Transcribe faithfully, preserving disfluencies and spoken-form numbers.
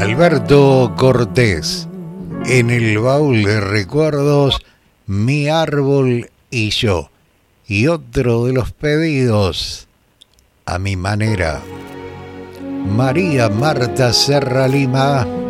Alberto Cortés, en el baúl de recuerdos, Mi árbol y yo. Y otro de los pedidos, A mi manera, María Marta Serra Lima.